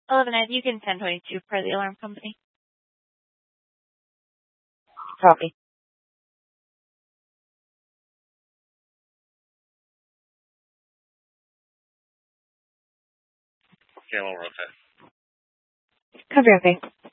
11 Ed, you can 1022 per the alarm company. Copy. Okay, well, we're okay. Copy, okay.